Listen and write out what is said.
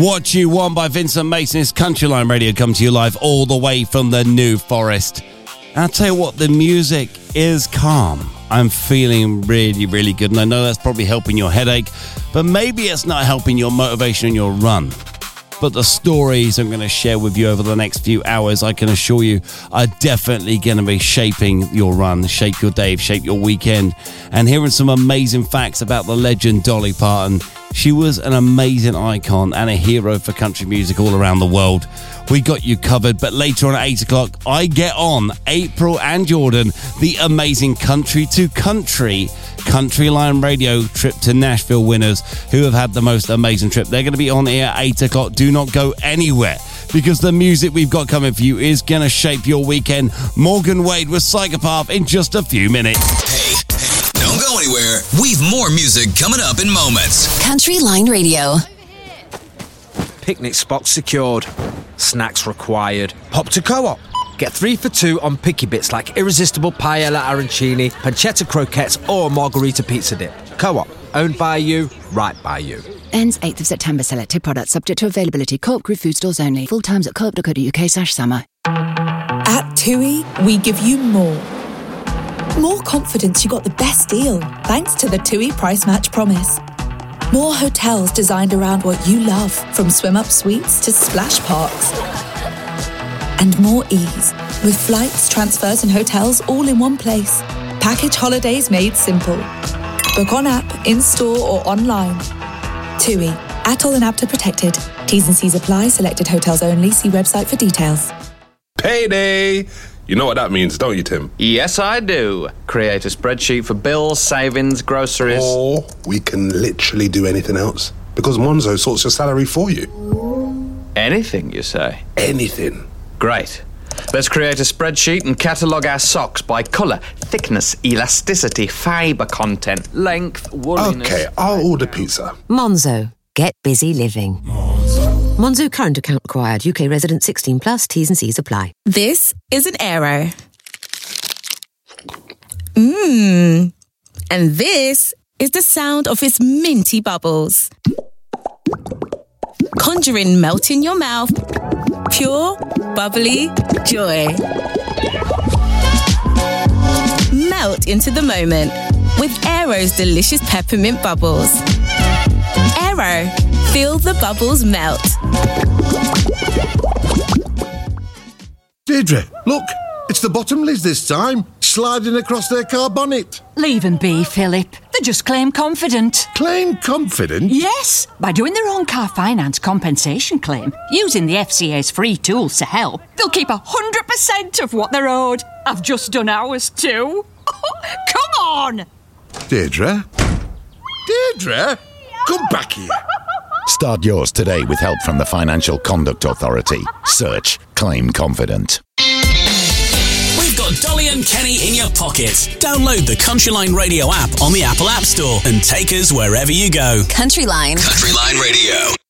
What You Want by Vincent Mason. It's Countryline Radio come to you live all the way from the New Forest. And I'll tell you what, the music is calm. I'm feeling really, really good. And I know that's probably helping your headache, but maybe it's not helping your motivation in your run. But the stories I'm going to share with you over the next few hours, I can assure you, are definitely going to be shaping your run, shape your day, shape your weekend. And hearing some amazing facts about the legend Dolly Parton. She was an amazing icon and a hero for country music all around the world. We got you covered, but later on at 8 o'clock, I get on April and Jordan, the amazing Country to Country Countryline Radio trip to Nashville winners who have had the most amazing trip. They're going to be on here at 8 o'clock. Do not go anywhere because the music we've got coming for you is going to shape your weekend. Morgan Wade with Psychopath in just a few minutes. Hey, don't go anywhere. We've more music coming up in moments. Countryline Radio. Picnic spots secured. Snacks required. Hop to Co-op. Get 3 for 2 on picky bits like irresistible paella arancini, pancetta croquettes or margarita pizza dip. Co-op. Owned by you, right by you. Ends 8th of September. Selected products subject to availability. Co-op Group food stores only. Full times at co-op.co.uk/summer. At TUI, we give you more. More confidence you got the best deal thanks to the TUI Price Match Promise. More hotels designed around what you love, from swim-up suites to splash parks. And more ease, with flights, transfers and hotels all in one place. Package holidays made simple. Book on app, in-store or online. TUI, ATOL and APTA protected. T's and C's apply. Selected hotels only. See website for details. Payday! You know what that means, don't you, Tim? Yes, I do. Create a spreadsheet for bills, savings, groceries. Or we can literally do anything else, because Monzo sorts your salary for you. Anything, you say? Anything. Great. Let's create a spreadsheet and catalogue our socks by colour, thickness, elasticity, fibre content, length, wooliness... Okay, I'll order pizza. Monzo. Get busy living. Monzo current account required. UK resident 16 plus. T's and C's apply. This is an Aero. And this is the sound of its minty bubbles. Conjuring melt in your mouth. Pure, bubbly joy. Melt into the moment with Aero's delicious peppermint bubbles. Aero. Feel the bubbles melt. Deirdre, look, it's the Bottomleys this time, sliding across their car bonnet. Leave them be, Philip. They just claim confident. Claim confident? Yes, by doing their own car finance compensation claim, using the FCA's free tools to help, they'll keep 100% of what they're owed. I've just done ours too. Come on! Deirdre? Deirdre? Come back here. Start yours today with help from the Financial Conduct Authority. Search Claim Confident. We've got Dolly and Kenny in your pocket. Download the Countryline Radio app on the Apple App Store and take us wherever you go. Countryline. Countryline Radio.